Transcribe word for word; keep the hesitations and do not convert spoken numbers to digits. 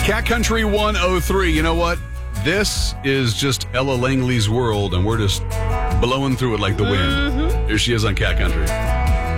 Cat Country one oh three. You know what? This is just Ella Langley's world, and we're just blowing through it like the wind. Mm-hmm. Here she is on Cat Country.